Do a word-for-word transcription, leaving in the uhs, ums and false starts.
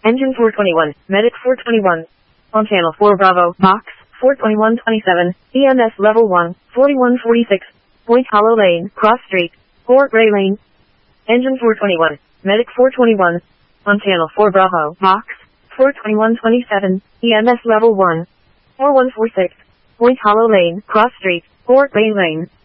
Engine four twenty-one, Medic four twenty-one. On channel four Bravo, box, four twenty-one twenty-seven, E M S level one, forty-one forty-six. Point Hollow Lane, Cross Street, Fort Ray Lane. Engine four twenty-one, Medic four twenty-one. On channel four Bravo, box, four twenty-one twenty-seven, E M S level one, forty-one forty-six. Point Hollow Lane, Cross Street, Fort Ray Lane.